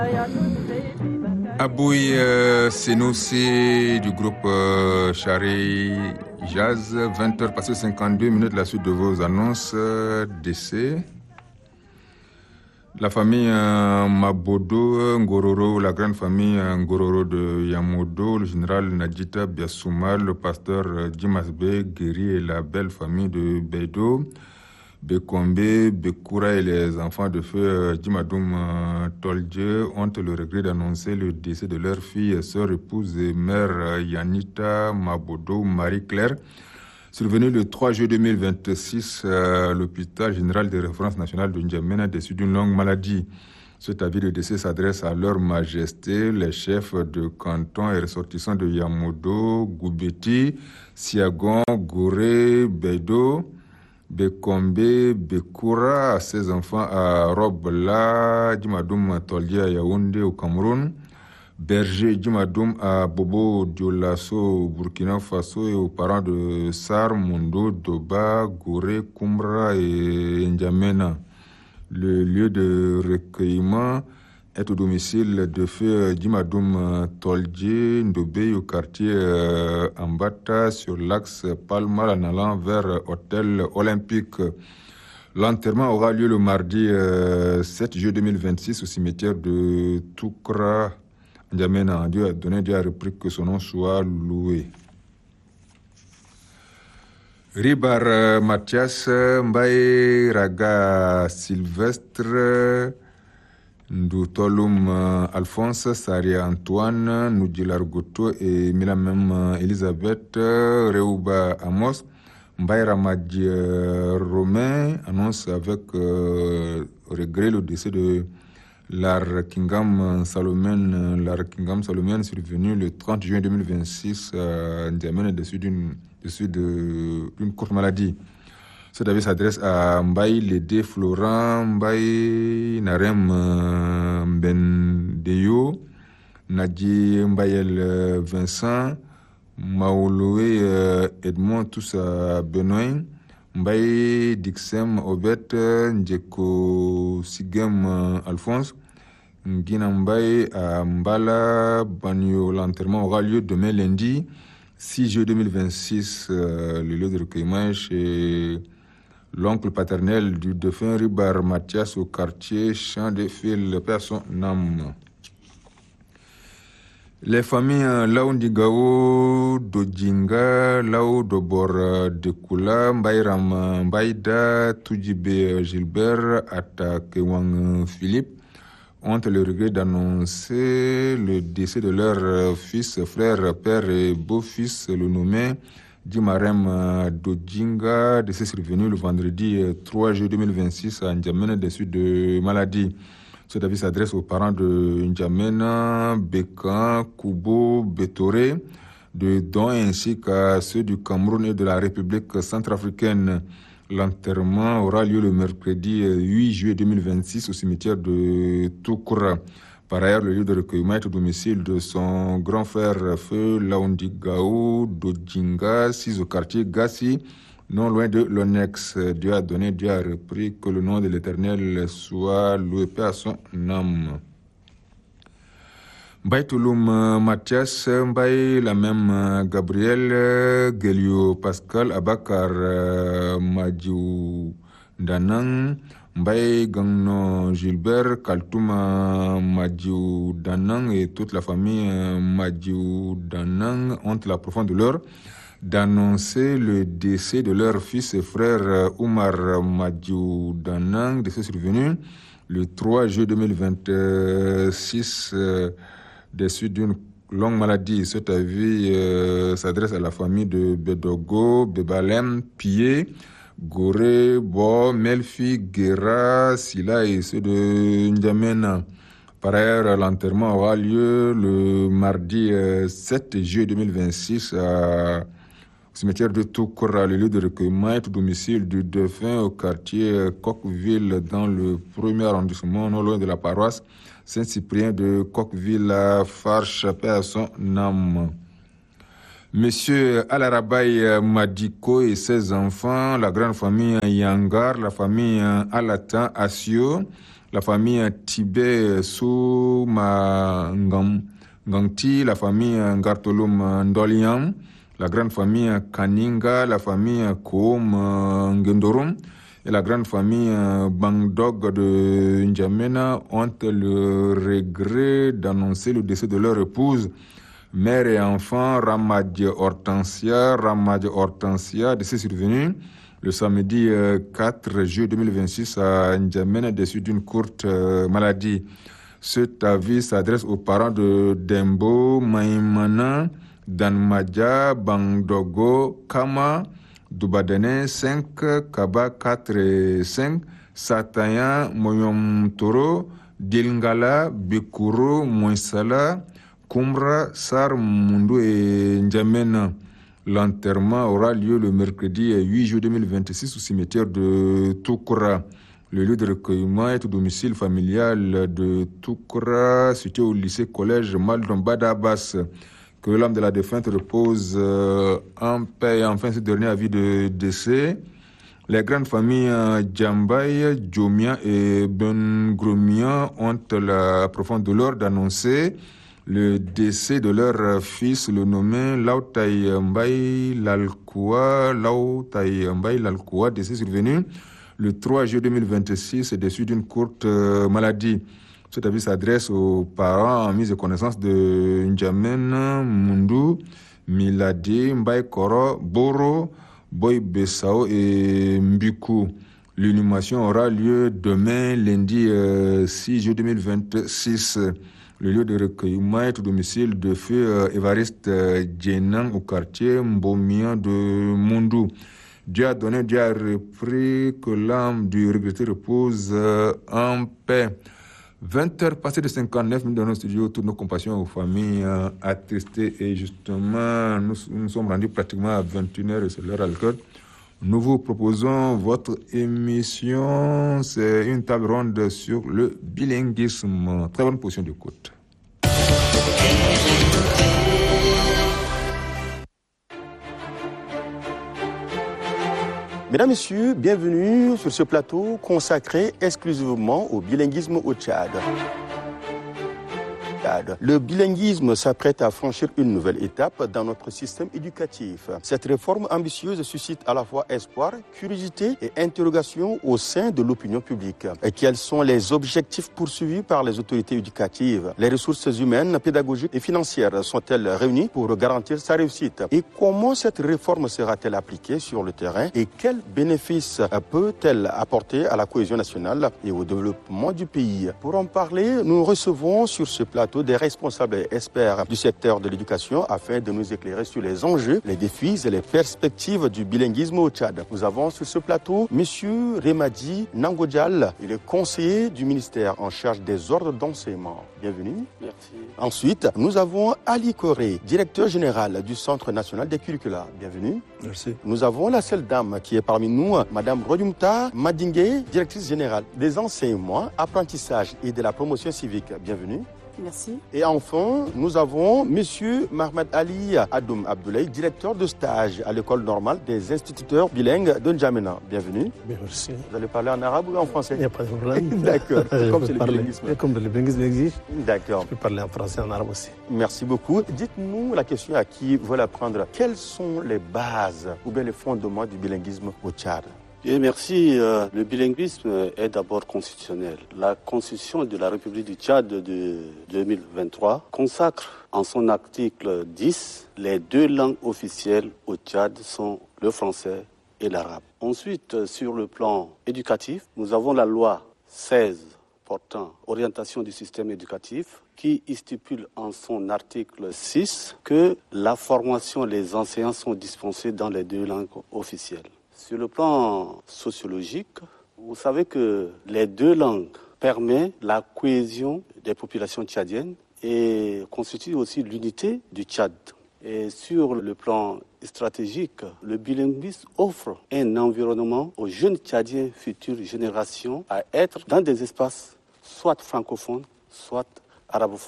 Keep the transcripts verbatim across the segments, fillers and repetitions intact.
Aboui euh, Senoussi du groupe euh, Chari Jazz, vingt heures passées cinquante-deux minutes, la suite de vos annonces euh, d'essai. La famille euh, Mabodo Ngororo, la grande famille euh, Ngororo de Yamodo, le général Nadjita Biassouma, le pasteur euh, Dimasbe Guéri et la belle famille de Beido, Bekombe, Bekura et les enfants de feu Dimadoum euh, Tolje ont le regret d'annoncer le décès de leur fille, sœur, épouse et mère euh, Yanita Mabodo Marie-Claire. Survenu le trois juillet deux mille vingt-six à l'hôpital général de référence nationale de N'Djamena, déçu d'une longue maladie. Cet avis de décès s'adresse à leur majesté, les chefs de canton et ressortissants de Yamodo, Goubeti, Siagon, Gouré, Beido, Bekombe, Bekura, à ses enfants à Robla, Dimadoum Tolia, Yaoundé au Cameroun, Berger Dimadoum à Bobo Diolasso au Burkina Faso et aux parents de Sar, Mundo, Doba, Gouré, Kumbra et N'Djamena. Le lieu de recueillement est au domicile de feu Dimadoum Tolje Ndobé au quartier euh, Ambata sur l'axe Palma en allant vers Hôtel Olympique. L'enterrement aura lieu le mardi euh, sept juillet deux mille vingt-six au cimetière de Toukra. N'Djamena. Dieu a donné, Dieu a repris que son nom soit loué. Ribar uh, Mathias Mbaye Raga Sylvestre Ndoutolum uh, Alphonse Saria Antoine Noudjilar Goto et Milamem uh, Elisabeth uh, Reuba Amos Mbaye Ramadji uh, Romain annonce avec uh, regret le décès de Lar Kingam Salomon, Lar Kingam Salomon survenu le trente juin deux mille vingt-six à N'Djamena dessus d'une dessus de, d'une courte maladie. Ce avis s'adresse à Mbaye Lédé Florent, Mbaye Narem Mbendeyo, Nadji Mbayel Vincent, Maouloué Edmond, tous à Benoît, Mbaye Dixem Obet, Ndjeko Sigem Alphonse, Nguina Mbaye à Mbala Banyo. L'enterrement aura lieu demain lundi six juillet deux mille vingt-six, euh, le lieu de recueillement chez l'oncle paternel du défunt Ribar Mathias au quartier Champ de Fil, paix à son âme. Les familles Laoundigao, Dodjinga, Lao Dobor Dekula, Mbayram Mbaïda, Toudjibé Gilbert, Atakewang Philippe ont le regret d'annoncer le décès de leur fils, frère, père et beau-fils, le nommé Dimarem Dodjinga, décès survenu le vendredi trois juillet deux mille vingt-six à N'Djamena des suites de maladie. Cet avis s'adresse aux parents de N'Djamena, Bekan, Kubo, Betoré, de Don ainsi qu'à ceux du Cameroun et de la République centrafricaine. L'enterrement aura lieu le mercredi huit juillet deux mille vingt-six au cimetière de Toukoura. Par ailleurs, le lieu de recueillement est au domicile de son grand frère Feu Laoundigao Dodjinga, six au quartier Gassi, non loin de l'Onex. Dieu a donné, Dieu a repris, que le nom de l'Éternel soit loué, paix à son âme. Mbaye Touloum Mathias, Mbaye la même Gabriel, Gelio Pascal, Abakar Madjou Danang, Mbaye Gangno Gilbert, Kaltouma Madjou Danang et toute la famille Madjou Danang ont la profonde douleur d'annoncer le décès de leur fils et frère Oumar Madjou Danang, décès survenu le trois juillet deux mille vingt-six. Euh, Déçu d'une longue maladie. Cet avis euh, s'adresse à la famille de Bedogo, Bebalem, Pied, Goré, Bo, Melfi, Guerra, Sila et ceux de N'Djamena. Par ailleurs, l'enterrement aura lieu le mardi euh, sept juillet deux mille vingt-six à au cimetière de Toukoura. Le lieu de recueillement est au domicile du défunt au quartier Coqueville dans le premier arrondissement, non loin de la paroisse Saint-Cyprien de Coqueville, Farche, paix à son âme. Monsieur Alarabaï Madiko et ses enfants, la grande famille Yangar, la famille Alatan Asio, la famille Tibet Soumangangti, la famille Ngartolum Ndoliam, la grande famille Kaninga, la famille Koum Ngendorum et la grande famille Bangdog de N'Djamena ont le regret d'annoncer le décès de leur épouse, mère et enfant Ramadje Hortensia. Ramadje Hortensia, décès survenu le samedi quatre juillet deux mille vingt-six à N'Djamena, déçu d'une courte maladie. Cet avis s'adresse aux parents de Dembo, Maïmana, Danmadja, Bangdogo, Kama, Dubadene cinq, Kaba quatre et cinq, Sataya, Moyom Toro, Dilngala, Bikuro, Moisala, Kumra, Sar, Mundu et N'Djamena. L'enterrement aura lieu le mercredi huit juillet deux mille vingt-six au cimetière de Toukra. Le lieu de recueillement est au domicile familial de Toukra, situé au lycée-collège Maldon Badabas. Que l'âme de la défunte repose en paix. Enfin, ce dernier avis de décès. Les grandes familles Djambaï, Djomia et Bengromia ont la profonde douleur d'annoncer le décès de leur fils, le nommé Lautaï Mbaï Lalkoua, Lautaï Mbaï Lalkoua, décès survenu le trois juillet deux mille vingt-six, déçu d'une courte maladie. Cet avis s'adresse aux parents en mise de connaissance de N'Djamena, Mundu, Miladi, Mbaï Koro, Boro, Boy Bessao et Mbiku. L'inhumation aura lieu demain, lundi euh, six juillet deux mille vingt-six. Le lieu de recueillement est au domicile de feu euh, Évariste euh, Djenan au quartier Mbomian de Mundu. Dieu a donné, Dieu a repris, que l'âme du regretté repose euh, en paix. vingt heures passées de cinquante-neuf minutes dans nos studios, toutes nos compassions aux familles euh, attristées. Et justement, nous nous sommes rendus pratiquement à vingt et une heures et c'est l'heure à l'école. Nous vous proposons votre émission, c'est une table ronde sur le bilinguisme. Très bonne position d'écoute. Mesdames, Messieurs, bienvenue sur ce plateau consacré exclusivement au bilinguisme au Tchad. Le bilinguisme s'apprête à franchir une nouvelle étape dans notre système éducatif. Cette réforme ambitieuse suscite à la fois espoir, curiosité et interrogation au sein de l'opinion publique. Et quels sont les objectifs poursuivis par les autorités éducatives? Les ressources humaines, pédagogiques et financières sont-elles réunies pour garantir sa réussite? Et comment cette réforme sera-t-elle appliquée sur le terrain? Et quels bénéfices peut-elle apporter à la cohésion nationale et au développement du pays? Pour en parler, nous recevons sur ce plateau des responsables et experts du secteur de l'éducation afin de nous éclairer sur les enjeux, les défis et les perspectives du bilinguisme au Tchad. Nous avons sur ce plateau M. Remadi Nangodjal, il est conseiller du ministère en charge des ordres d'enseignement. Bienvenue. Merci. Ensuite, nous avons Ali Koré, directeur général du Centre national des curricula. Bienvenue. Merci. Nous avons la seule dame qui est parmi nous, Madame Rodumta Madingue, directrice générale des enseignements, apprentissage et de la promotion civique. Bienvenue. Merci. Et enfin, nous avons M. Mahmoud Ali Adoum Abdoulaye, directeur de stage à l'école normale des instituteurs bilingues de N'Djamena. Bienvenue. Merci. Vous allez parler en arabe ou en français? Il n'y a pas de problème. D'accord. Comme c'est le parler, bilinguisme. Comme le bilinguisme exige. D'accord. Je peux parler en français et en arabe aussi. Merci beaucoup. Dites-nous la question à qui veut apprendre. Quelles sont les bases ou bien les fondements du bilinguisme au Tchad? Bien, merci. Euh, le bilinguisme est d'abord constitutionnel. La Constitution de la République du Tchad de deux mille vingt-trois consacre en son article dix les deux langues officielles au Tchad sont le français et l'arabe. Ensuite, sur le plan éducatif, nous avons la loi seize portant orientation du système éducatif qui stipule en son article six que la formation, les enseignants sont dispensés dans les deux langues officielles. Sur le plan sociologique, vous savez que les deux langues permettent la cohésion des populations tchadiennes et constituent aussi l'unité du Tchad. Et sur le plan stratégique, le bilinguisme offre un environnement aux jeunes Tchadiens, futures générations, à être dans des espaces soit francophones, soit arabophones.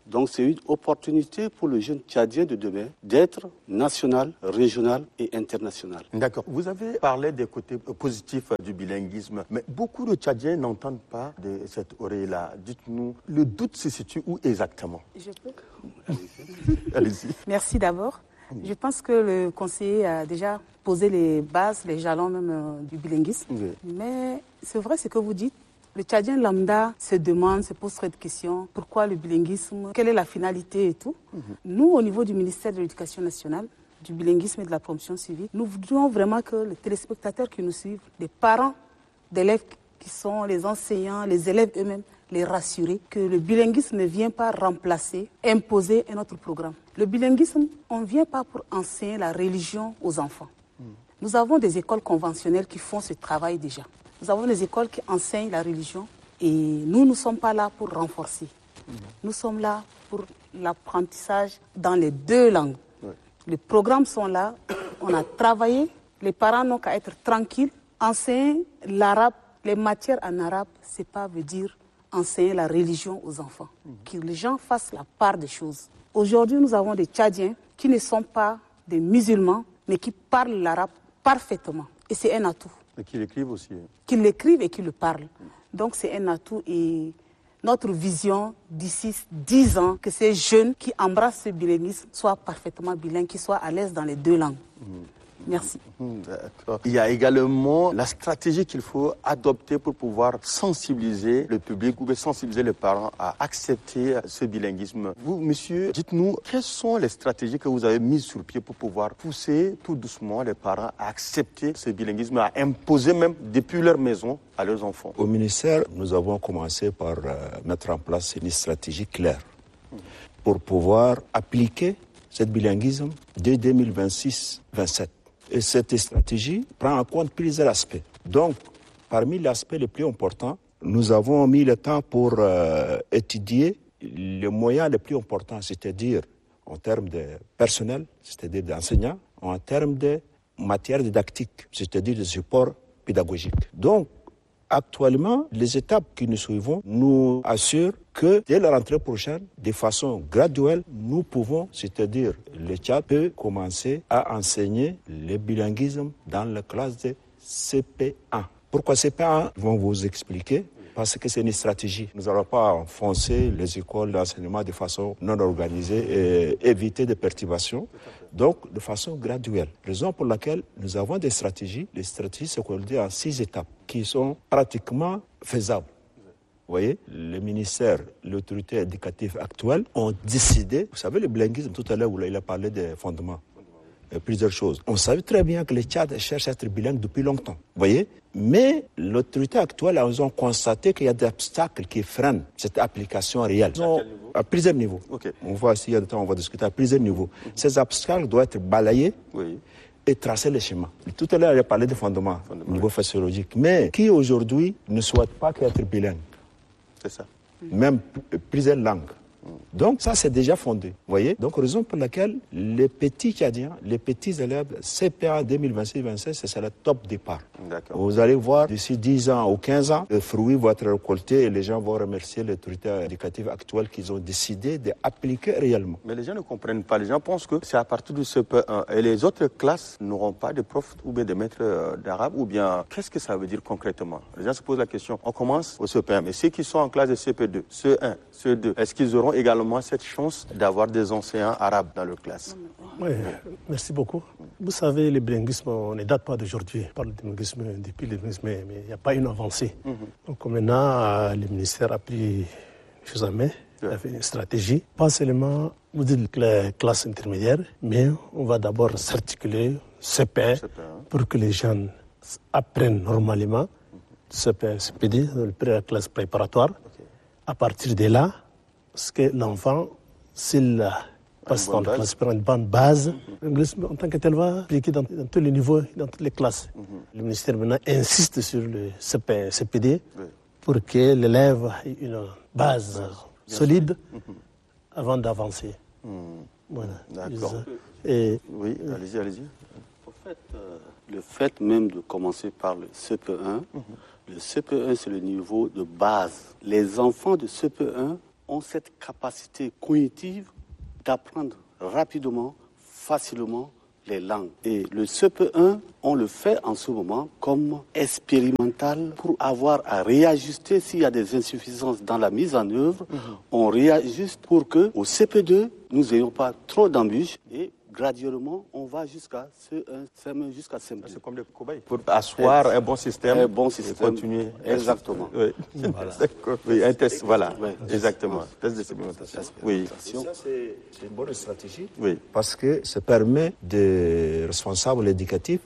Donc c'est une opportunité pour le jeune Tchadien de demain d'être national, régional et international. D'accord. Vous avez parlé des côtés positifs du bilinguisme, mais beaucoup de Tchadiens n'entendent pas de cette oreille-là. Dites-nous, le doute se situe où exactement? Je peux? Allez-y. Allez-y. Merci d'abord. Je pense que le conseiller a déjà posé les bases, les jalons même euh, du bilinguisme. Oui. Mais c'est vrai ce que vous dites. Le Tchadien lambda se demande, se pose trop de questions. Pourquoi le bilinguisme? Quelle est la finalité et tout? Mm-hmm. Nous, au niveau du ministère de l'Éducation nationale, du bilinguisme et de la promotion civique, nous voudrions vraiment que les téléspectateurs qui nous suivent, les parents d'élèves qui sont les enseignants, les élèves eux-mêmes, les rassurer que le bilinguisme ne vient pas remplacer, imposer un autre programme. Le bilinguisme, on ne vient pas pour enseigner la religion aux enfants. Mm. Nous avons des écoles conventionnelles qui font ce travail déjà. Nous avons des écoles qui enseignent la religion et nous ne sommes pas là pour renforcer. Mm. Nous sommes là pour l'apprentissage dans les deux langues. Ouais. Les programmes sont là, on a travaillé, les parents n'ont qu'à être tranquilles. Enseigner l'arabe, les matières en arabe, ce n'est pas veut dire enseigner la religion aux enfants. Mm. Que les gens fassent la part des choses. Aujourd'hui, nous avons des Tchadiens qui ne sont pas des musulmans, mais qui parlent l'arabe parfaitement. Et c'est un atout. Et qui l'écrivent aussi. Qui l'écrivent et qui le parlent. Donc c'est un atout. Et notre vision d'ici dix ans, que ces jeunes qui embrassent ce bilinguisme soient parfaitement bilingues, qu'ils soient à l'aise dans les deux langues. Mmh. Merci. D'accord. Il y a également la stratégie qu'il faut adopter pour pouvoir sensibiliser le public ou sensibiliser les parents à accepter ce bilinguisme. Vous, monsieur, dites-nous, quelles sont les stratégies que vous avez mises sur pied pour pouvoir pousser tout doucement les parents à accepter ce bilinguisme, à imposer même depuis leur maison à leurs enfants? Au ministère, nous avons commencé par euh, mettre en place une stratégie claire pour pouvoir appliquer ce bilinguisme dès deux mille vingt-six vingt-sept. Et cette stratégie prend en compte plusieurs aspects. Donc, parmi les aspects les plus importants, nous avons mis le temps pour euh, étudier les moyens les plus importants, c'est-à-dire en termes de personnel, c'est-à-dire d'enseignants, en termes de matière didactique, c'est-à-dire de support pédagogique. Donc, actuellement, les étapes que nous suivons nous assurent que dès la rentrée prochaine, de façon graduelle, nous pouvons, c'est-à-dire le Tchad peut commencer à enseigner le bilinguisme dans la classe de C P un. Pourquoi C P un? Ils vont vous expliquer. Parce que c'est une stratégie. Nous n'allons pas enfoncer les écoles d'enseignement de façon non organisée et éviter des perturbations. Donc, de façon graduelle. Raison pour laquelle nous avons des stratégies. Les stratégies se coordonnent en six étapes qui sont pratiquement faisables. Vous voyez, le ministère, l'autorité éducative actuelle ont décidé, vous savez, le bilinguisme, tout à l'heure, où il a parlé des fondements. Plusieurs choses. On savait très bien que les Tchad cherchent à être bilingues depuis longtemps. Vous voyez? Mais l'autorité actuelle, ils ont constaté qu'il y a des obstacles qui freinent cette application réelle. Ont, à plusieurs niveaux. Okay. On voit ici, il y a des temps, on va discuter à plusieurs niveaux. Mm-hmm. Ces obstacles doivent être balayés oui. et tracer les schémas. Tout à l'heure, il a parlé des fondements, fondements au niveau physiologique. Mais qui aujourd'hui ne souhaite pas qu'être bilingue? C'est ça. Même p- plusieurs langues. Donc ça, c'est déjà fondé. Vous voyez? Donc, raison pour laquelle les petits Tchadiens, les petits élèves C P A deux mille vingt-six vingt-sept, c'est le top départ. D'accord. Vous allez voir, d'ici dix ans ou quinze ans, le fruit va être récolté et les gens vont remercier l'autorité éducative actuelle qu'ils ont décidé d'appliquer réellement. Mais les gens ne comprennent pas. Les gens pensent que c'est à partir du C P un. Et les autres classes n'auront pas de profs ou bien de maîtres d'arabe ou bien... Qu'est-ce que ça veut dire concrètement? Les gens se posent la question. On commence au C P un. Mais ceux qui sont en classe de C P deux, C un, C deux, est-ce qu'ils auront également cette chance d'avoir des enseignants arabes dans leur classe? Oui, merci beaucoup. Vous savez, le bilinguisme, on ne date pas d'aujourd'hui. On parle de bilinguisme depuis le bilinguisme, mais il n'y a pas une avancée. Mm-hmm. Donc maintenant, le ministère a pris les choses en main, il a fait une stratégie. Pas seulement, vous dites les classes intermédiaires, mais on va d'abord s'articuler C P un pour que les gens apprennent normalement mm-hmm. C P un, C P deux, la classe préparatoire. Okay. À partir de là, parce que l'enfant, s'il passe dans la classe, prend une bonne base, l'anglais, en tant que tel, va appliquer dans, dans tous les niveaux, dans toutes les classes. Mm-hmm. Le ministère maintenant insiste sur le C P un, C P D oui. pour que l'élève ait une base oui. solide mm-hmm. avant d'avancer. Mm. Voilà. D'accord. Et, oui, allez-y, allez-y. En fait, euh, le fait même de commencer par le C P un, mm-hmm. le C P un, c'est le niveau de base. Les enfants de C P un ont cette capacité cognitive d'apprendre rapidement, facilement les langues. Et le C P un, on le fait en ce moment comme expérimental pour avoir à réajuster s'il y a des insuffisances dans la mise en œuvre. Mmh. On réajuste pour que au C P deux, nous n'ayons pas trop d'embûches et graduellement, on va jusqu'à C un, C M un, jusqu'à C M deux. C'est comme des cobayes. Pour asseoir un bon système. Un bon système. Et continuer. Exactement. Oui. Voilà. D'accord. Oui, un test, voilà. Oui. Exactement. Test d'expérimentation. Oui. Ça, c'est une bonne stratégie. Oui. Parce que ça permet des responsables éducatifs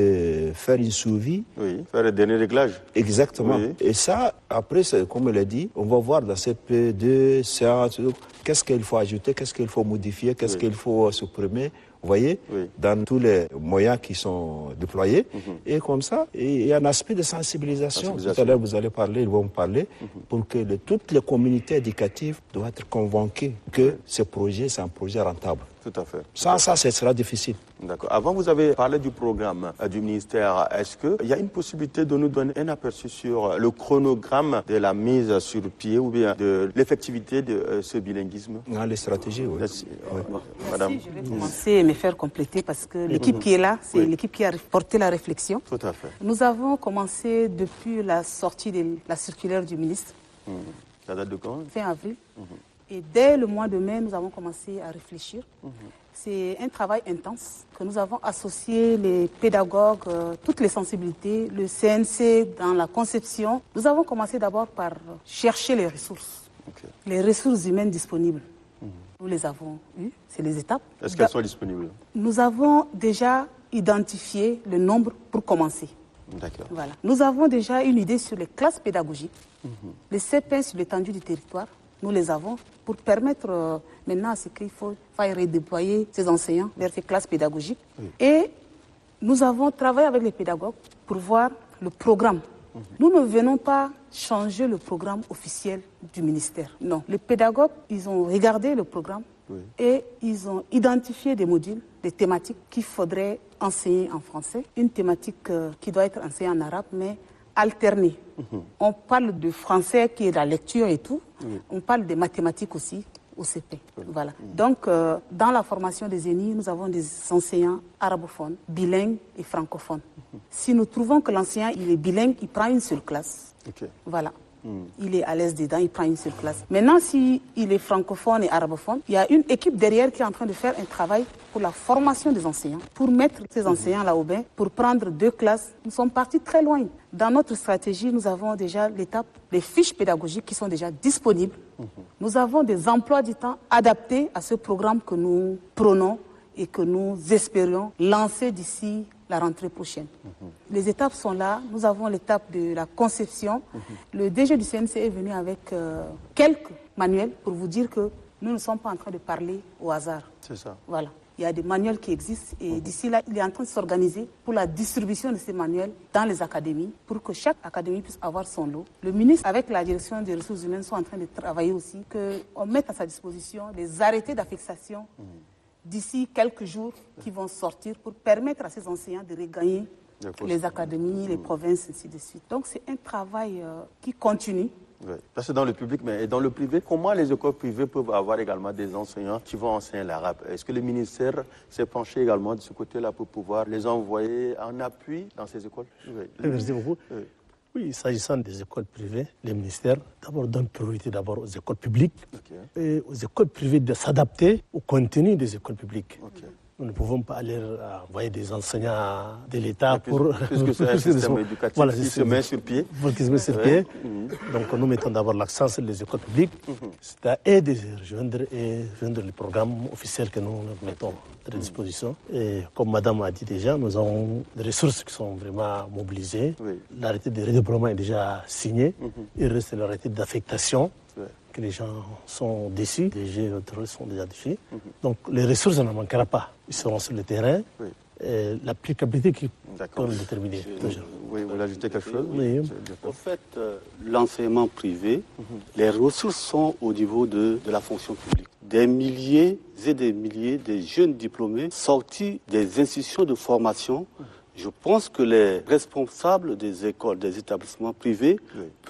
de faire une suivi. Oui. Faire le dernier réglage. Exactement. Oui. Et ça, après, comme elle a dit, on va voir dans C P deux, C un, qu'est-ce qu'il faut ajouter, qu'est-ce qu'il faut modifier, qu'est-ce oui. qu'il faut supprimer. Vous voyez, oui. dans tous les moyens qui sont déployés. Mm-hmm. Et comme ça, il y a un aspect de sensibilisation. sensibilisation. Tout à l'heure, vous allez parler, ils vont parler, mm-hmm. pour que le, toutes les communautés éducatives doivent être convaincues que oui. ce projet, c'est un projet rentable. Tout à fait. Sans ça, ce sera difficile. D'accord. Avant, vous avez parlé du programme euh, du ministère. Est-ce qu'il y a une possibilité de nous donner un aperçu sur le chronogramme de la mise sur pied ou bien de l'effectivité de euh, ce bilinguisme? Non, les stratégies, oui. Merci. oui. Bon. Madame. Merci, je vais commencer et me faire compléter parce que l'équipe mmh. qui est là, c'est oui. l'équipe qui a porté la réflexion. Tout à fait. Nous avons commencé depuis la sortie de la circulaire du ministre. Mmh. Ça date de quand? Fin avril. Mmh. Et dès le mois de mai, nous avons commencé à réfléchir. Mmh. C'est un travail intense que nous avons associé les pédagogues, euh, toutes les sensibilités, le C N C dans la conception. Nous avons commencé d'abord par chercher les ressources, okay. les ressources humaines disponibles. Mmh. Nous les avons eues, c'est les étapes. Est-ce qu'elles sont disponibles? Nous avons déjà identifié le nombre pour commencer. D'accord. Voilà. Nous avons déjà une idée sur les classes pédagogiques, mmh. les C P sur l'étendue du territoire. Nous les avons pour permettre euh, maintenant à ce qu'il faut faire redéployer ces enseignants vers ces classes pédagogiques. Oui. Et nous avons travaillé avec les pédagogues pour voir le programme. Mmh. Nous ne venons pas changer le programme officiel du ministère. Non. Les pédagogues, ils ont regardé le programme oui. et ils ont identifié des modules, des thématiques qu'il faudrait enseigner en français. Une thématique euh, qui doit être enseignée en arabe, mais alternée. Mmh. On parle de français qui est la lecture et tout. Oui. On parle des mathématiques aussi au C P. Oui. Voilà. Mmh. Donc, euh, dans la formation des E N I, nous avons des enseignants arabophones, bilingues et francophones. Mmh. Si nous trouvons que l'enseignant il est bilingue, il prend une seule classe. Okay. Voilà. Mmh. Il est à l'aise dedans, il prend une seule classe. Maintenant, s'il est francophone et arabophone, il y a une équipe derrière qui est en train de faire un travail pour la formation des enseignants, pour mettre ces enseignants-là au bain, pour prendre deux classes. Nous sommes partis très loin. Dans notre stratégie, nous avons déjà l'étape des fiches pédagogiques qui sont déjà disponibles. Mmh. Nous avons des emplois du temps adaptés à ce programme que nous prenons et que nous espérions lancer d'ici la rentrée prochaine. Mmh. Les étapes sont là. Nous avons l'étape de la conception. Mmh. Le D G du C N C est venu avec euh, quelques manuels pour vous dire que nous ne sommes pas en train de parler au hasard. C'est ça. Voilà. Il y a des manuels qui existent et mmh. d'ici là, il est en train de s'organiser pour la distribution de ces manuels dans les académies pour que chaque académie puisse avoir son lot. Le ministre, avec la direction des ressources humaines, sont en train de travailler aussi, qu'on mette à sa disposition des arrêtés d'affectation mmh. d'ici quelques jours qui vont sortir pour permettre à ces enseignants de regagner les académies, les mmh. provinces, ainsi de suite. Donc c'est un travail euh, qui continue. Oui. Ça, c'est dans le public, mais dans le privé, comment les écoles privées peuvent avoir également des enseignants qui vont enseigner l'arabe? Est-ce que le ministère s'est penché également de ce côté-là pour pouvoir les envoyer en appui dans ces écoles? Oui. Merci beaucoup. Oui. Oui, s'agissant des écoles privées, le ministère d'abord donne priorité d'abord aux écoles publiques okay. et aux écoles privées de s'adapter au contenu des écoles publiques. Okay. Nous ne pouvons pas aller envoyer des enseignants de l'État plus, pour... Puisque c'est un système éducatif voilà, qui se met sur pied. Pour qu'ils se mettent sur pied. Mmh. Donc nous mettons d'abord l'accent sur les écoles publiques. Mmh. C'est à eux de rejoindre et rejoindre le programme officiel que nous mettons à leur disposition. Mmh. Et comme Madame a dit déjà, nous avons des ressources qui sont vraiment mobilisées. Oui. L'arrêté de redéploiement est déjà signé. Mmh. Il reste l'arrêté d'affectation. Oui. Que les gens sont déçus, les G E sont déjà déçus. Mm-hmm. Donc les ressources n'en manquera pas. Ils seront sur le terrain. Oui. Et l'applicabilité qui peut le déterminer. Oui, vous voulez ajouter quelque chose? Oui. En fait, euh, l'enseignement privé, mm-hmm. les ressources sont au niveau de, de la fonction publique. Des milliers et des milliers de jeunes diplômés sortis des institutions de formation. Mm-hmm. Je pense que les responsables des écoles, des établissements privés oui. peuvent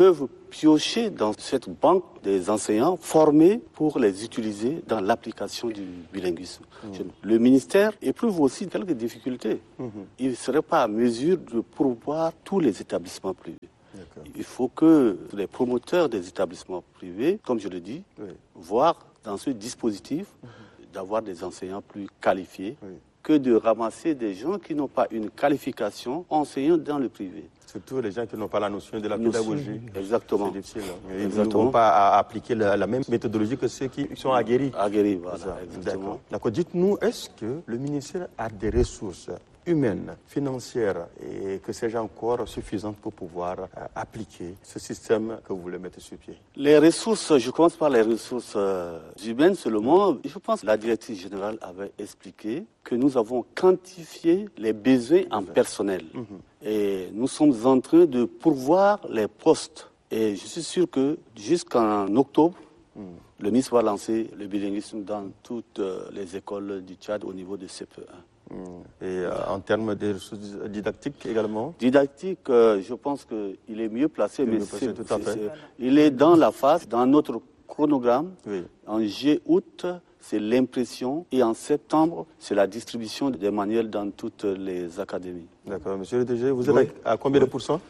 piocher dans cette banque des enseignants formés pour les utiliser dans l'application du bilinguisme. Mmh. Le ministère éprouve aussi quelques difficultés. Mmh. Il ne serait pas à mesure de pourvoir tous les établissements privés. Il faut que les promoteurs des établissements privés, comme je le dis, oui. voient dans ce dispositif mmh. d'avoir des enseignants plus qualifiés oui. que de ramasser des gens qui n'ont pas une qualification enseignant dans le privé. Surtout les gens qui n'ont pas la notion de la pédagogie. Exactement. C'est difficile. Ils Exactement. ne vont pas à appliquer la, la même méthodologie que ceux qui sont aguerris. Aguerris, voilà. D'accord. D'accord. Dites-nous, est-ce que le ministère a des ressources humaines, financières, et que c'est encore suffisantes pour pouvoir euh, appliquer ce système que vous voulez mettre sur pied? Les ressources, je commence par les ressources euh, humaines seulement. Je pense que la directrice générale avait expliqué que nous avons quantifié les besoins en personnel. Mm-hmm. Et nous sommes en train de pourvoir les postes. Et je suis sûr que jusqu'en octobre, mm. le ministre va lancer le bilinguisme dans toutes euh, les écoles du Tchad au niveau de C P un. Et euh, en termes de ressources didactiques également? Didactique, euh, je pense qu'il est mieux placé, il mais mieux placé, tout à fait. C'est, il est dans la phase, dans notre chronogramme. Oui. En juillet-août, c'est l'impression, et en septembre, c'est la distribution des manuels dans toutes les académies. D'accord. Monsieur le D G, vous êtes oui. à combien de pourcents?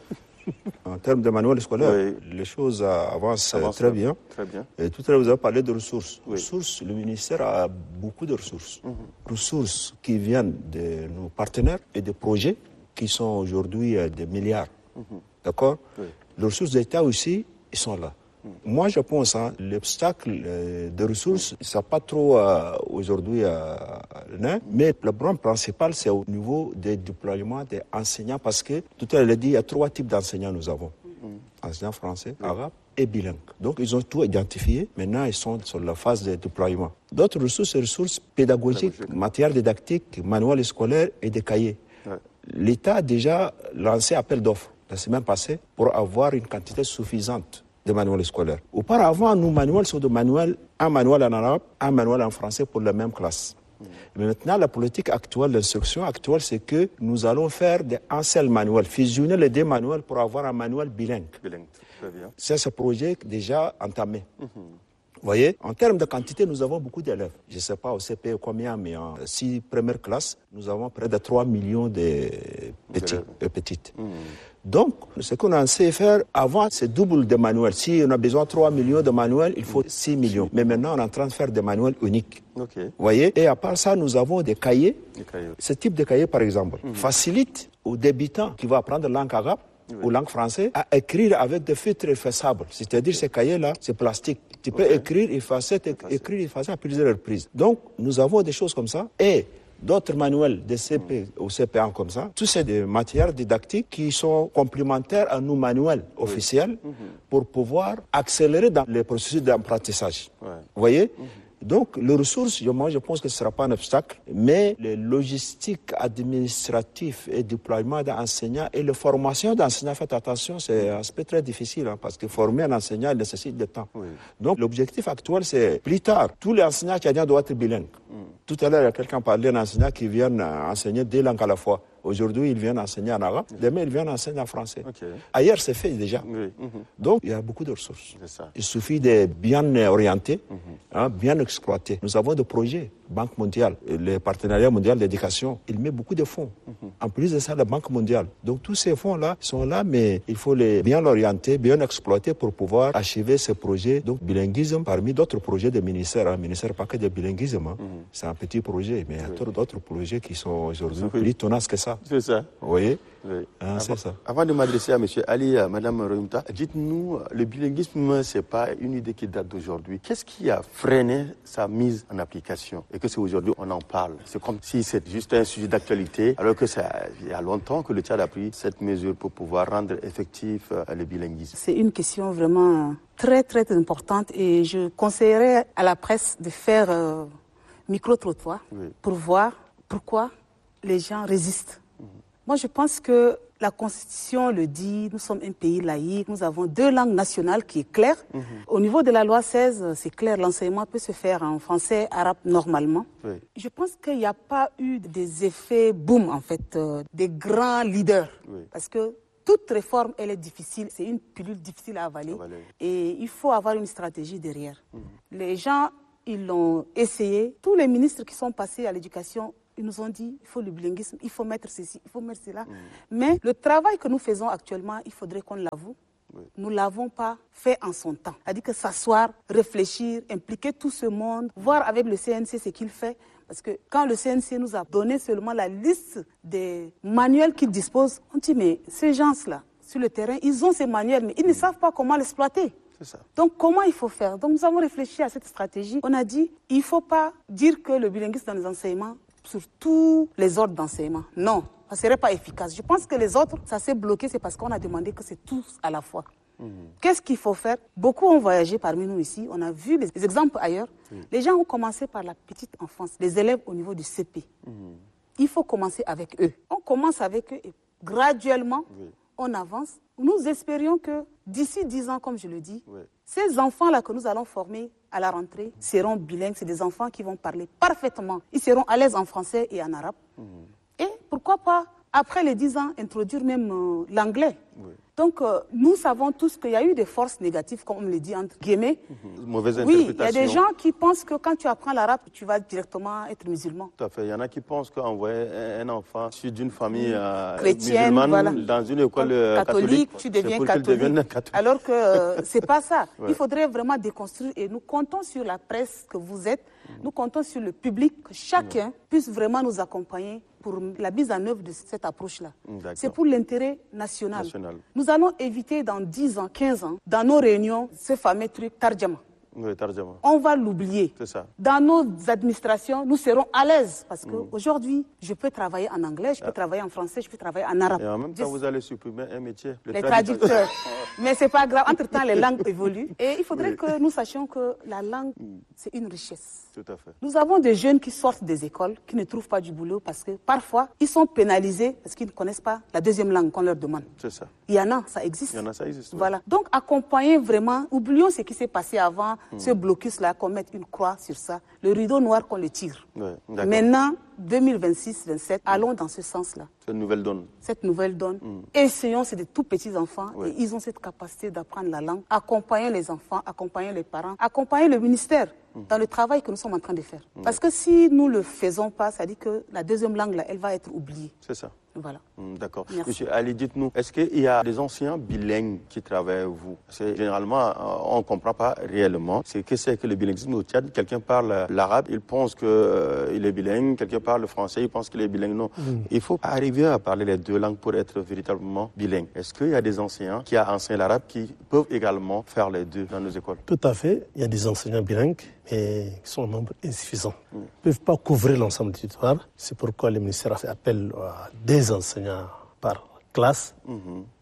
En termes de manuels scolaires, oui. les choses avancent Avance très bien. Très bien. Et tout à l'heure, vous avez parlé de ressources. Oui. Ressources, le ministère a beaucoup de ressources. Mm-hmm. Ressources qui viennent de nos partenaires et des projets qui sont aujourd'hui des milliards. Mm-hmm. D'accord? Oui. Les ressources d'État aussi, ils sont là. Moi, je pense que hein, l'obstacle euh, de ressources, ça n'a pas trop euh, aujourd'hui euh, là, mais le problème principal, c'est au niveau des déploiements des enseignants, parce que tout à l'heure, il a dit, il y a trois types d'enseignants nous avons. Mm. Enseignants français, oui. arabes et bilingues. Donc, ils ont tout identifié. Maintenant, ils sont sur la phase de déploiement. D'autres ressources, c'est ressources pédagogiques, Pédagogique. matières didactiques, manuels scolaires et des cahiers. Ouais. L'État a déjà lancé appel d'offres la semaine passée pour avoir une quantité suffisante de manuels scolaires. Auparavant, nos manuels sont des manuels, un manuel en arabe, un manuel en français pour la même classe. Mmh. Mais maintenant, la politique actuelle, l'instruction actuelle, c'est que nous allons faire des, un seul manuel, fusionner les deux manuels pour avoir un manuel bilingue. Bilingue, très bien. C'est ce projet déjà entamé. Mmh. Vous voyez, en termes de quantité, nous avons beaucoup d'élèves. Je ne sais pas au C P combien, mais en six premières classes, nous avons près de trois millions de petits et petites. Mmh. Donc, ce qu'on a essayé de faire avant, c'est double de manuels. Si on a besoin de trois millions de manuels, il faut six millions. Mais maintenant, on est en train de faire des manuels uniques. Okay. Vous voyez? Et à part ça, nous avons des cahiers. Des cahiers. Ce type de cahier, par exemple, mmh. facilite aux débutants qui vont apprendre la langue arabe oui. ou langue française à écrire avec des filtres effaçables. C'est-à-dire, ces cahiers-là, c'est plastique. Tu peux okay. écrire, effacer, écrire, effacer à plusieurs reprises. Donc, nous avons des choses comme ça. Et d'autres manuels de C P mmh. ou C P un comme ça, tout c'est des matières didactiques qui sont complémentaires à nos manuels oui. officiels mmh. pour pouvoir accélérer dans les processus d'apprentissage. Ouais. Vous voyez mmh. Donc, les ressources, moi, je pense que ce ne sera pas un obstacle, mais les logistiques administratives et déploiement d'enseignants et la formation d'enseignants, faites attention, c'est un aspect très difficile, hein, parce que former un enseignant nécessite du temps. Oui. Donc, l'objectif actuel, c'est plus tard, tous les enseignants tchadiens doivent être bilingues. Mm. Tout à l'heure, il y a quelqu'un parlait d'un enseignant qui vient enseigner deux langues à la fois. Aujourd'hui, ils viennent enseigner en arabe. Demain, ils viennent enseigner en français. Okay. Ailleurs, c'est fait déjà. Oui. Mm-hmm. Donc, il y a beaucoup de ressources. Il suffit de bien orienter, mm-hmm. hein, bien exploiter. Nous avons des projets. Banque mondiale, le partenariat mondial d'éducation, il met beaucoup de fonds. Mm-hmm. En plus de ça, la Banque mondiale. Donc, tous ces fonds-là sont là, mais il faut les bien l'orienter, bien exploiter pour pouvoir achever ces projets. Donc, bilinguisme, parmi d'autres projets des ministères, un hein, ministère pas que de bilinguisme, hein. mm-hmm. c'est un petit projet, mais il y a oui. d'autres projets qui sont aujourd'hui oui. plus tenaces que ça. C'est ça. Vous voyez oui. ah, avant, c'est ça. Avant de m'adresser à M. Ali, à Mme Roumta, dites-nous, le bilinguisme, ce n'est pas une idée qui date d'aujourd'hui. Qu'est-ce qui a freiné sa mise en application et que c'est aujourd'hui on en parle? C'est comme si c'était juste un sujet d'actualité, alors que ça, il y a longtemps que le Tchad a pris cette mesure pour pouvoir rendre effectif le bilinguisme. C'est une question vraiment très, très importante et je conseillerais à la presse de faire euh, micro-trottoir oui. pour voir pourquoi les gens résistent. Mmh. Moi, je pense que la Constitution le dit, nous sommes un pays laïque, nous avons deux langues nationales qui est claire. Mmh. Au niveau de la loi seize, c'est clair, l'enseignement peut se faire en français, arabe normalement. Oui. Je pense qu'il n'y a pas eu des effets boom, en fait, euh, des grands leaders. Oui. Parce que toute réforme, elle est difficile. C'est une pilule difficile à avaler. avaler. Et il faut avoir une stratégie derrière. Mmh. Les gens, ils l'ont essayé. Tous les ministres qui sont passés à l'éducation, ils nous ont dit il faut le bilinguisme, il faut mettre ceci, il faut mettre cela. Mmh. Mais le travail que nous faisons actuellement, il faudrait qu'on l'avoue. Oui. Nous ne l'avons pas fait en son temps. C'est-à-dire que s'asseoir, réfléchir, impliquer tout ce monde, voir avec le C N C ce qu'il fait. Parce que quand le C N C nous a donné seulement la liste des manuels qu'il dispose, on dit mais ces gens-là, sur le terrain, ils ont ces manuels, mais ils ne savent pas comment l'exploiter. C'est ça. Donc comment il faut faire? Donc nous avons réfléchi à cette stratégie. On a dit il ne faut pas dire que le bilinguisme dans les enseignements, sur tous les ordres d'enseignement. Non. Ça ne serait pas efficace. Je pense que les autres, ça s'est bloqué, c'est parce qu'on a demandé que c'est tous à la fois. Mmh. Qu'est-ce qu'il faut faire? Beaucoup ont voyagé parmi nous ici, on a vu des exemples ailleurs. Mmh. Les gens ont commencé par la petite enfance, les élèves au niveau du C P. Mmh. Il faut commencer avec eux. On commence avec eux et graduellement, oui. on avance. Nous espérions que d'ici dix ans, comme je le dis, oui. ces enfants-là que nous allons former à la rentrée seront bilingues. C'est des enfants qui vont parler parfaitement. Ils seront à l'aise en français et en arabe. Mmh. Et pourquoi pas, après les dix ans, introduire même euh, l'anglais. Oui. Donc, euh, nous savons tous qu'il y a eu des forces négatives, comme on le dit entre guillemets. Mmh. Mauvaise oui, interprétation. Il y a des gens qui pensent que quand tu apprends l'arabe, tu vas directement être musulman. Tout à fait. Il y en a qui pensent qu'envoyer un enfant issu d'une famille euh, chrétienne, musulmane voilà. dans une école euh, catholique, catholique, tu deviens catholique. catholique. Alors que euh, c'est pas ça. Ouais. Il faudrait vraiment déconstruire et nous comptons sur la presse que vous êtes, mmh. nous comptons sur le public, que chacun mmh. puisse vraiment nous accompagner pour la mise en œuvre de cette approche-là. C'est pour l'intérêt national. national. Nous allons éviter dans dix ans, quinze ans, dans nos réunions, ce fameux truc tarjama. Oui, tarjama. On va l'oublier. C'est ça. Dans nos administrations, nous serons à l'aise parce qu'aujourd'hui, mmh. je peux travailler en anglais, je peux ah. travailler en français, je peux travailler en arabe. Et en même temps, je... vous allez supprimer un métier. Le les traducteurs. Mais ce n'est pas grave. Entre-temps, les langues évoluent. Et il faudrait oui. que nous sachions que la langue, c'est une richesse. Tout à fait. Nous avons des jeunes qui sortent des écoles, qui ne trouvent pas du boulot parce que parfois, ils sont pénalisés parce qu'ils ne connaissent pas la deuxième langue qu'on leur demande. C'est ça. Il y en a, ça existe. Il y en a, ça existe. Voilà. Oui. Donc, accompagner vraiment, oublions ce qui s'est passé avant, mmh. ce blocus-là, qu'on mette une croix sur ça, le rideau noir qu'on le tire. Oui, maintenant, deux mille vingt-six vingt-sept, allons dans ce sens-là. Cette nouvelle donne. Cette nouvelle donne. Mmh. Essayons, c'est des tout petits enfants oui. et ils ont cette capacité d'apprendre la langue. Accompagner les enfants, accompagner les parents, accompagner le ministère mmh. dans le travail que nous sommes en train de faire. Mmh. Parce que si nous ne le faisons pas, ça dit que la deuxième langue, là, elle va être oubliée. C'est ça. Voilà. Mmh, d'accord. Monsieur Ali, dites-nous, est-ce qu'il y a des enseignants bilingues qui travaillent avec vous? Parce que généralement, on ne comprend pas réellement ce que c'est que le bilinguisme au Tchad. Quelqu'un parle l'arabe, il pense qu'il euh, est bilingue. Quelqu'un parle le français, il pense qu'il est bilingue. Non. Mmh. Il faut arriver à parler les deux langues pour être véritablement bilingue. Est-ce qu'il y a des enseignants qui enseignent l'arabe qui peuvent également faire les deux dans nos écoles? Tout à fait. Il y a des enseignants bilingues, mais qui sont en nombre insuffisant. Mmh. Ils ne peuvent pas couvrir l'ensemble du territoire. C'est pourquoi le ministère a fait appel à des enseignants par classe, mmh.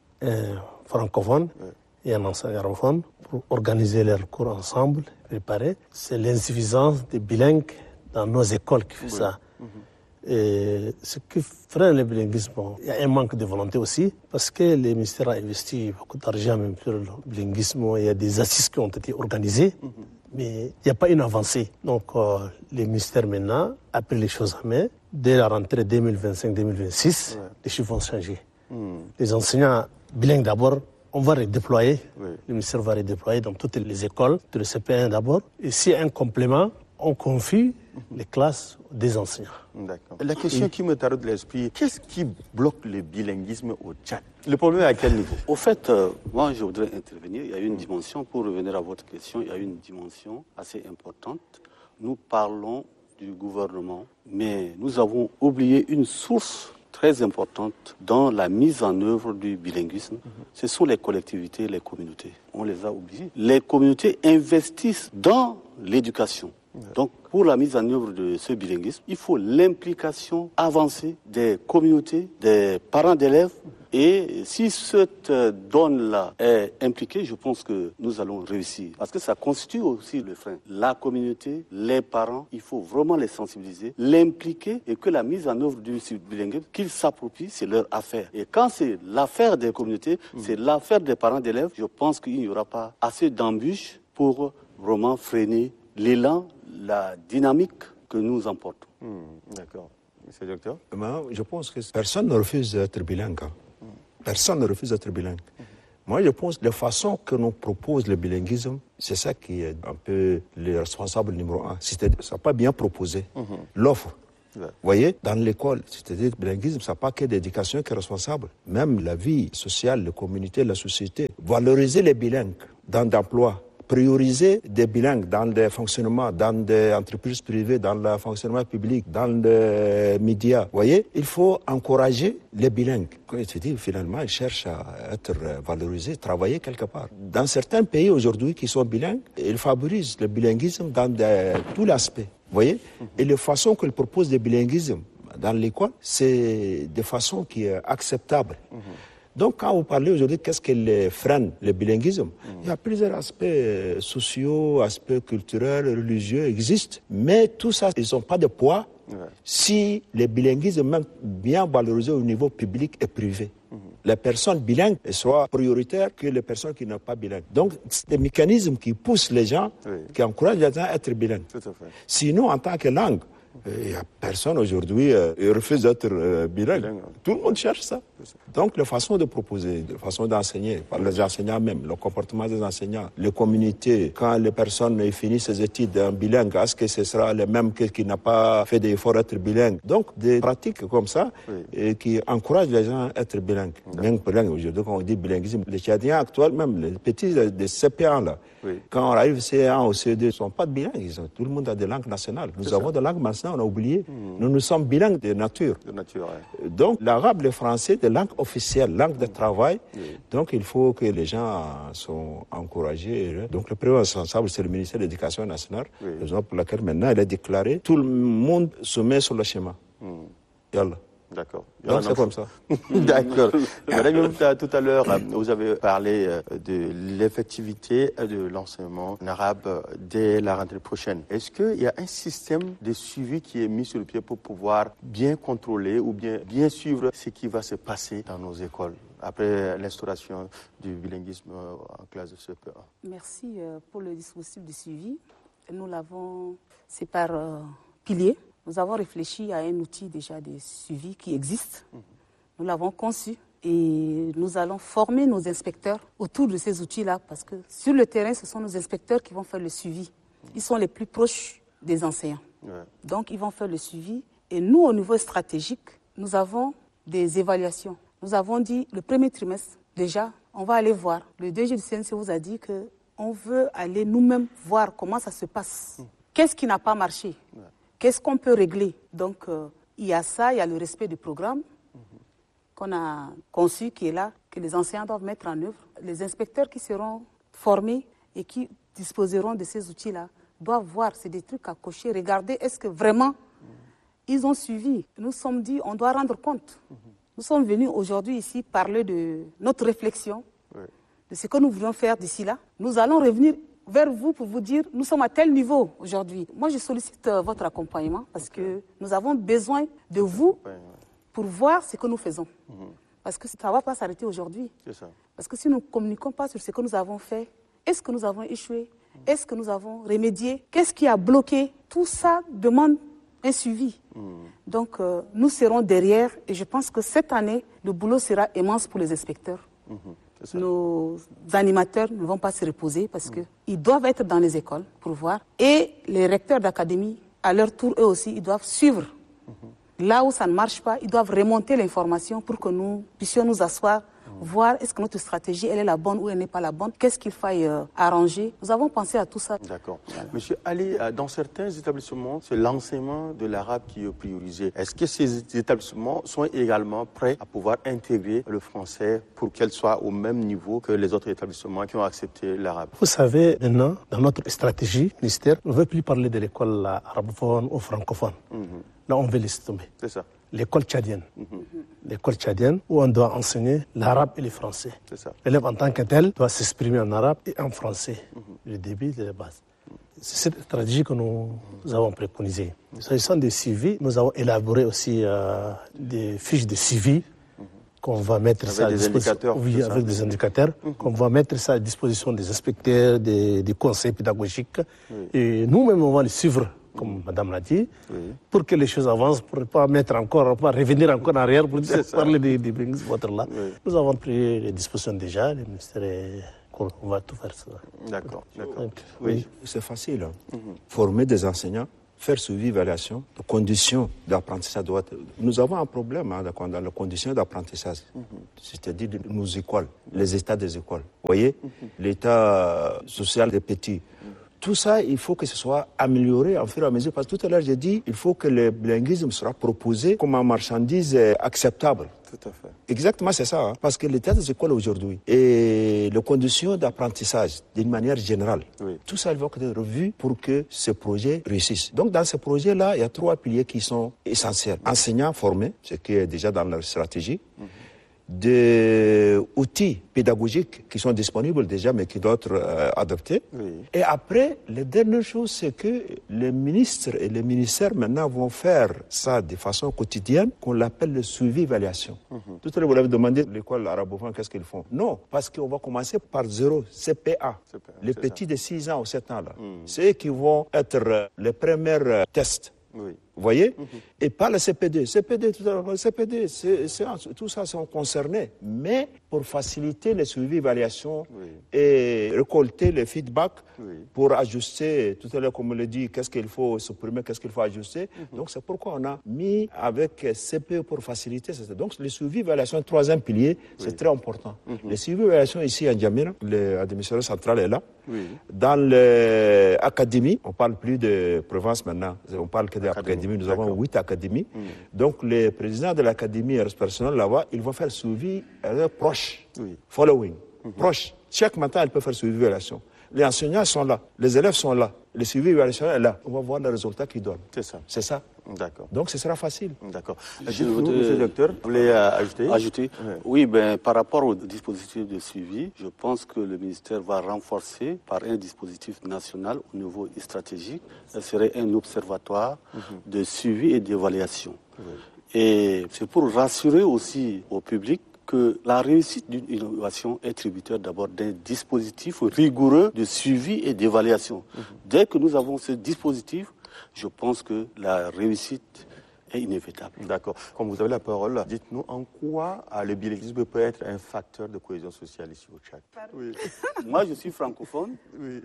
un francophone ouais. et un enseignant arabophone, pour organiser leurs cours ensemble, préparer. C'est l'insuffisance des bilingues dans nos écoles qui fait ouais. ça. Mmh. Et ce qui freine le bilinguisme, il y a un manque de volonté aussi, parce que le ministère a investi beaucoup d'argent même sur le bilinguisme. Il y a des assises qui ont été organisées, mmh. mais il n'y a pas une avancée. Donc euh, le ministère maintenant a pris les choses en main. Dès la rentrée deux mille vingt-cinq deux mille vingt-six, ouais. les chiffres vont changer. Mmh. Les enseignants bilingues d'abord, on va les déployer. Oui. Le ministère va les déployer dans toutes les écoles, tout le C P un d'abord. Et s'il y a un complément, on confie les classes des enseignants. D'accord. La question oui. qui me taraude l'esprit, qu'est-ce qui bloque le bilinguisme au Tchad? Le problème est à quel niveau? Au fait, euh, moi je voudrais intervenir. Il y a une dimension, pour revenir à votre question, il y a une dimension assez importante. Nous parlons du gouvernement, mais nous avons oublié une source très importante dans la mise en œuvre du bilinguisme. Mm-hmm. Ce sont les collectivités, les communautés. On les a oubliées. Les communautés investissent dans l'éducation. Donc, pour la mise en œuvre de ce bilinguisme, il faut l'implication avancée des communautés, des parents d'élèves. Et si cette donne-là est impliquée, je pense que nous allons réussir. Parce que ça constitue aussi le frein. La communauté, les parents, il faut vraiment les sensibiliser, l'impliquer et que la mise en œuvre du bilinguisme, qu'ils s'approprient, c'est leur affaire. Et quand c'est l'affaire des communautés, mmh. c'est l'affaire des parents d'élèves, je pense qu'il n'y aura pas assez d'embûches pour vraiment freiner l'élan, la dynamique que nous emportons. Mmh, d'accord. Monsieur le docteur? Moi, je pense que personne ne refuse d'être bilingue. Hein. Personne ne refuse d'être bilingue. Moi, je pense que la façon que nous propose le bilinguisme, c'est ça qui est un peu le responsable numéro un. C'est-à-dire, ça n'a pas bien proposé mm-hmm. l'offre. Vous ouais. voyez, dans l'école, c'est-à-dire le bilinguisme, ça n'a pas que l'éducation qui est responsable. Même la vie sociale, la communauté, la société. Valoriser les bilingues dans l'emploi. Prioriser des bilingues dans le fonctionnement, dans des entreprises privées, dans le fonctionnement public, dans les médias. Vous voyez, il faut encourager les bilingues. Comme je dis, finalement, ils cherchent à être valorisés, travailler quelque part. Dans certains pays aujourd'hui qui sont bilingues, ils favorisent le bilinguisme dans de, tout l'aspect. Vous voyez, et la façon qu'ils proposent le bilinguisme dans l'école, c'est de façon qui est acceptable. Donc, quand vous parlez aujourd'hui, qu'est-ce qui freine le bilinguisme? Mmh. Il y a plusieurs aspects sociaux, aspects culturels, religieux existent, mais tout ça, ils n'ont pas de poids ouais. si le bilinguisme est même bien valorisé au niveau public et privé. Mmh. Les personnes bilingues soient prioritaires que les personnes qui ne sont pas bilingues. Donc, c'est des mécanismes qui poussent les gens, oui. qui encouragent les gens à être bilingues. Tout à fait. Sinon, en tant que langue, il n'y a personne aujourd'hui euh, qui refuse d'être euh, bilingue. bilingue. Tout le monde cherche ça. Donc, la façon de proposer, la façon d'enseigner, par les enseignants même, le comportement des enseignants, les communautés, quand les personnes finissent ces études en bilingue, est-ce que ce sera le même que qui n'a pas fait d'effort d'être bilingue? Donc, des pratiques comme ça oui. et qui encouragent les gens à être bilingues. Même bilingue, aujourd'hui, quand on dit bilinguisme, les Tchadiens actuels, même les petits des C P un, là, oui. quand on arrive C un ou C deux, ils ne sont pas bilingues. Ils ont, tout le monde a des langues nationales. Nous avons des langues nationales, on a oublié. Mmh. Nous, nous sommes bilingues de nature. De nature ouais. Donc, l'arabe, le français, des langues officielles, langue de travail. Oui. Donc, il faut que les gens soient encouragés. Donc, le premier responsable, c'est le ministère de l'Éducation nationale, oui. raison pour laquelle maintenant, il a déclaré tout le monde se met sur le schéma. Mmh. Yallah. D'accord. Donc, c'est comme ça. D'accord. Madame, tout à l'heure, vous avez parlé de l'effectivité de l'enseignement en arabe dès la rentrée prochaine. Est-ce qu'il y a un système de suivi qui est mis sur le pied pour pouvoir bien contrôler ou bien, bien suivre ce qui va se passer dans nos écoles après l'instauration du bilinguisme en classe de C P un? Merci pour le dispositif de suivi. Nous l'avons, c'est par euh, pilier. Nous avons réfléchi à un outil déjà de suivi qui existe. Nous l'avons conçu et nous allons former nos inspecteurs autour de ces outils-là parce que sur le terrain, ce sont nos inspecteurs qui vont faire le suivi. Ils sont les plus proches des enseignants. Ouais. Donc, ils vont faire le suivi. Et nous, au niveau stratégique, nous avons des évaluations. Nous avons dit le premier trimestre, déjà, on va aller voir. Le D G du C N C vous a dit qu'on veut aller nous-mêmes voir comment ça se passe. Qu'est-ce qui n'a pas marché? Ouais. Qu'est-ce qu'on peut régler? Donc, euh, il y a ça, il y a le respect du programme mm-hmm. qu'on a conçu, qui est là, que les enseignants doivent mettre en œuvre. Les inspecteurs qui seront formés et qui disposeront de ces outils-là doivent voir, c'est des trucs à cocher, regarder, est-ce que vraiment mm-hmm. ils ont suivi? Nous sommes dit, on doit rendre compte. Mm-hmm. Nous sommes venus aujourd'hui ici parler de notre réflexion, oui. de ce que nous voulons faire d'ici là. Nous allons revenir vers vous pour vous dire, nous sommes à tel niveau aujourd'hui. Moi, je sollicite euh, votre accompagnement parce que nous avons besoin de vous pour voir ce que nous faisons. Mm-hmm. Parce que ça ne va pas s'arrêter aujourd'hui. C'est ça. Parce que si nous ne communiquons pas sur ce que nous avons fait, est-ce que nous avons échoué? Mm-hmm. Est-ce que nous avons remédié? Qu'est-ce qui a bloqué? Tout ça demande un suivi. Mm-hmm. Donc, euh, nous serons derrière et je pense que cette année, le boulot sera immense pour les inspecteurs. Mm-hmm. Nos animateurs ne vont pas se reposer parce mmh. qu'ils doivent être dans les écoles pour voir. Et les recteurs d'académie, à leur tour, eux aussi, ils doivent suivre. Mmh. Là où ça ne marche pas, ils doivent remonter l'information pour que nous puissions nous asseoir, mmh. voir est-ce que notre stratégie, elle est la bonne ou elle n'est pas la bonne. Qu'est-ce qu'il faille euh, arranger? Nous avons pensé à tout ça. D'accord. Voilà. Monsieur Ali, dans certains établissements, c'est l'enseignement de l'arabe qui est priorisé. Est-ce que ces établissements sont également prêts à pouvoir intégrer le français pour qu'elle soit au même niveau que les autres établissements qui ont accepté l'arabe? Vous savez, maintenant, dans notre stratégie ministère, on ne veut plus parler de l'école arabophone ou francophone. Mm-hmm. Là, on veut laisser tomber. C'est ça. L'école tchadienne. Mm-hmm. L'école tchadienne où on doit enseigner l'arabe et le français. C'est ça. L'élève en tant que tel doit s'exprimer en arabe et en français. Mm-hmm. Le début et la base. C'est cette stratégie que nous, nous avons préconisée. S'agissant des suivis, nous avons élaboré aussi euh, des fiches de suivi qu'on va mettre avec ça à disposition, oui, avec des indicateurs, mmh. qu'on va mettre ça à disposition des inspecteurs, des, des conseils pédagogiques. Oui. Et nous-mêmes, on va les suivre comme Madame l'a dit, oui. pour que les choses avancent, pour ne pas mettre encore, pas revenir encore en arrière pour parler du du bilinguisme là. Oui. Nous avons pris les dispositions déjà, le ministère est... on va tout faire ça. D'accord, d'accord. Donc, Oui, c'est facile. Hein. Mm-hmm. Former des enseignants, faire suivi, évaluation, les conditions d'apprentissage. Doit être... Nous avons un problème hein, dans les conditions d'apprentissage, mm-hmm. c'est-à-dire de nos écoles, les états des écoles. Vous voyez, mm-hmm. l'état social des petits. Mm-hmm. Tout ça, il faut que ce soit amélioré en fur et à mesure. Parce que tout à l'heure, j'ai dit il faut que le bilinguisme soit proposé comme une marchandise acceptable. Tout à fait. Exactement, c'est ça. Hein. Parce que l'état des écoles aujourd'hui et les conditions d'apprentissage, d'une manière générale, oui. tout ça, il va être revu pour que ce projet réussisse. Donc, dans ce projet-là, il y a trois piliers qui sont essentiels. Enseignants formés, ce qui est déjà dans leur stratégie. Mm-hmm. Des outils pédagogiques qui sont disponibles déjà, mais qui doivent être euh, adoptés. Oui. Et après, la dernière chose, c'est que les ministres et les ministères maintenant vont faire ça de façon quotidienne, qu'on l'appelle le suivi-évaluation. Mm-hmm. Tout à l'heure, vous l'avez demandé, l'école arabophone, qu'est-ce qu'ils font? Non, parce qu'on va commencer par zéro, C P A. C P A les petits ça. de six ans ou sept ans, là. Mm. C'est eux qui vont être euh, les premiers euh, tests. Oui. Vous voyez, mm-hmm. Et pas le C P D. C P D, tout, le C P D, c'est, c'est, tout ça sont concernés. Mais pour faciliter les suivis, évaluations oui. et récolter les feedbacks oui. pour ajuster, tout à l'heure, comme on l'a dit, qu'est-ce qu'il faut supprimer, qu'est-ce qu'il faut ajuster. Mm-hmm. Donc, c'est pourquoi on a mis avec C P E pour faciliter. Donc, les suivis, évaluations, troisième pilier, oui. c'est très important. Mm-hmm. Les suivis, évaluations ici à N'Djamena, l'administration centrale est là. Oui. Dans l'académie, on ne parle plus de province maintenant, on parle que d'académie. Nous D'accord. avons huit académies. Mmh. Donc, les présidents de l'académie et les personnels là-bas, ils vont faire suivi euh, proche, oui. following, mmh. proche. Chaque matin, ils peuvent faire suivi évaluation. Les enseignants sont là, les élèves sont là, le suivi évaluation est là. On va voir les résultats qu'ils donnent. C'est ça. C'est ça. D'accord. Donc, ce sera facile. D'accord. Je vous, monsieur le docteur, vous voulez euh, ajouter Ajouter oui. oui, ben, par rapport au dispositif de suivi, je pense que le ministère va renforcer par un dispositif national au niveau stratégique. Ce serait un observatoire mm-hmm. de suivi et d'évaluation. Oui. Et c'est pour rassurer aussi au public que la réussite d'une innovation est tributaire d'abord d'un dispositif rigoureux de suivi et d'évaluation. Mm-hmm. Dès que nous avons ce dispositif, je pense que la réussite est inévitable. D'accord. Comme vous avez la parole, dites-nous en quoi le bilinguisme peut être un facteur de cohésion sociale ici au Tchad. Oui. Moi, je suis francophone. Oui.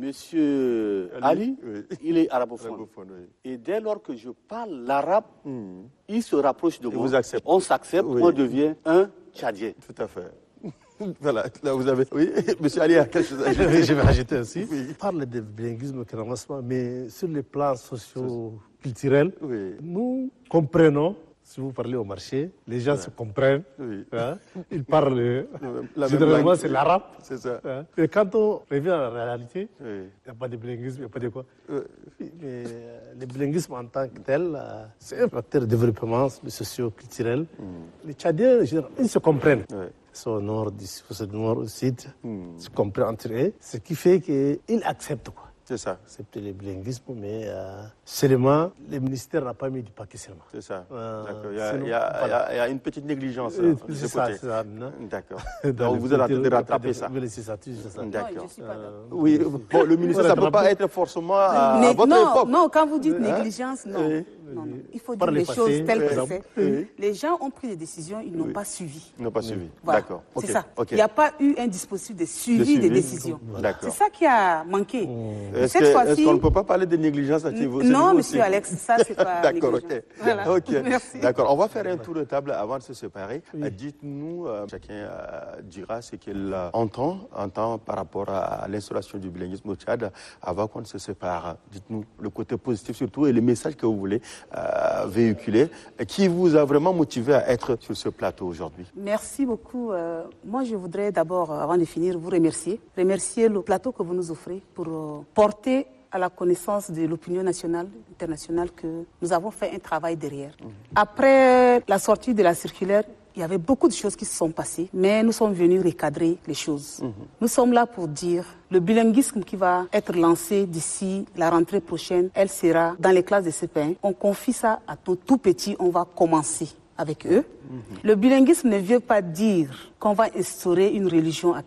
Monsieur Ali, Ali oui. il est arabophone. arabophone oui. Et dès lors que je parle l'arabe, mmh. il se rapproche de Et moi. Vous acceptez. On s'accepte, oui. on devient un Tchadien. Tout à fait. Voilà, là vous avez... Oui, monsieur Ali a quelque chose à ajouter. Je vais ajouter aussi. Oui. On parle de bilinguisme, mais sur les plans socio-culturels, oui. nous comprenons, si vous parlez au marché, les gens ouais. se comprennent, oui. hein, ils parlent, la généralement c'est l'arabe. C'est ça. Hein, et quand on revient à la réalité, il oui. n'y a pas de bilinguisme, il n'y a pas de quoi. Oui. Mais le bilinguisme en tant que tel, c'est un facteur de développement socio-culturel. Mm. Les Tchadiens, ils se comprennent. Oui. Soit au nord, soit au nord, au sud, hmm. se comprennent entre eux, ce qui fait qu'ils acceptent quoi. C'est ça. Acceptent le bilinguisme, mais euh, seulement, le ministère n'a pas mis du paquet seulement. C'est ça. Euh, D'accord. Il y, a, sinon, il, y a, voilà. il y a une petite négligence euh, de ce ça, côté. C'est ça. D'accord. Donc vous allez de rattraper ça. C'est ça, c'est ça. D'accord. Euh, oui, bon, le ministère, ça ne peut pas être forcément à, à votre non, époque. Non, quand vous dites négligence, non. Oui. Non, non. Il faut dire les passé, choses telles que c'est. Oui. Les gens ont pris des décisions, ils n'ont oui. pas suivi. Ils n'ont pas suivi. Voilà. D'accord. C'est okay. ça. Okay. Il n'y a pas eu un dispositif de suivi, de suivi. des décisions. Voilà. C'est ça qui a manqué. Mmh. Est-ce, que, est-ce qu'on ne peut pas parler de négligence à niveau? Non, monsieur Alex, ça, c'est pas D'accord, négligence. ok. Voilà. okay. Merci. D'accord, on va faire un tour de table avant de se séparer. Oui. Dites-nous, euh, chacun euh, dira ce qu'il euh, entend, entend par rapport à l'installation du bilinguisme au Tchad avant qu'on se sépare. Dites-nous le côté positif surtout et les messages que vous voulez euh, véhiculer, qui vous a vraiment motivé à être sur ce plateau aujourd'hui. Merci beaucoup. Euh, moi, je voudrais d'abord, avant de finir, vous remercier. Remercier le plateau que vous nous offrez pour euh, porter à la connaissance de l'opinion nationale, internationale, que nous avons fait un travail derrière. Mmh. Après la sortie de la circulaire, il y avait beaucoup de choses qui se sont passées, mais nous sommes venus recadrer les choses. Mmh. Nous sommes là pour dire le bilinguisme qui va être lancé d'ici la rentrée prochaine, elle sera dans les classes de C P un. On confie ça à tout, tout petit, on va commencer avec eux. Mmh. Le bilinguisme ne veut pas dire qu'on va instaurer une religion à quelqu'un.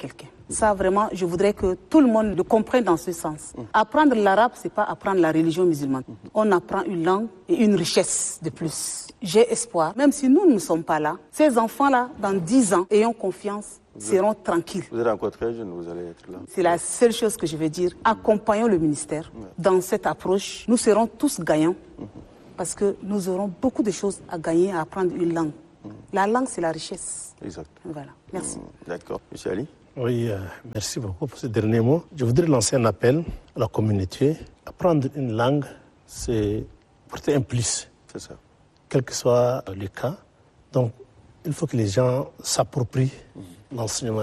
Ça, vraiment, je voudrais que tout le monde le comprenne dans ce sens. Apprendre l'arabe, ce n'est pas apprendre la religion musulmane. On apprend une langue et une richesse de plus. J'ai espoir, même si nous ne sommes pas là, ces enfants-là, dans dix ans, ayant confiance, seront tranquilles. Vous êtes encore très jeune, vous allez être là. C'est la seule chose que je veux dire. Accompagnons le ministère dans cette approche. Nous serons tous gagnants parce que nous aurons beaucoup de choses à gagner à apprendre une langue. La langue, c'est la richesse. Exact. Voilà. Merci. D'accord. Monsieur Ali? Oui, euh, merci beaucoup pour ce dernier mot. Je voudrais lancer un appel à la communauté. Apprendre une langue, c'est porter un plus. C'est ça. Quel que soit le cas. Donc, il faut que les gens s'approprient l'enseignement